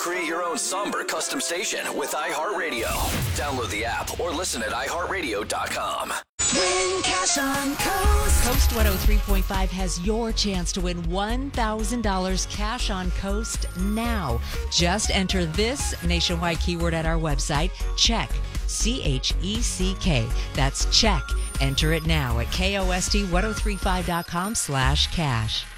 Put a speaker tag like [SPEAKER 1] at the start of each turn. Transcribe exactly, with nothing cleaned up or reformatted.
[SPEAKER 1] Create your own somber custom station with iHeartRadio. Download the app or listen at i heart radio dot com.
[SPEAKER 2] Win cash on Coast.
[SPEAKER 3] Coast one oh three point five has your chance to win one thousand dollars cash on Coast now. Just enter this nationwide keyword at our website, check, C H E C K. That's check. Enter it now at K O S T ten thirty-five dot com slash cash.